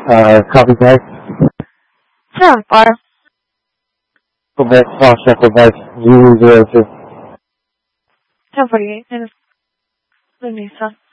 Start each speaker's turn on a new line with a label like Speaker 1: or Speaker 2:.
Speaker 1: Copy back.
Speaker 2: Sure, fire.
Speaker 1: Quebec, Foxtrot, Quebec, Zulu 02.
Speaker 2: 1048, and it's Lunisa.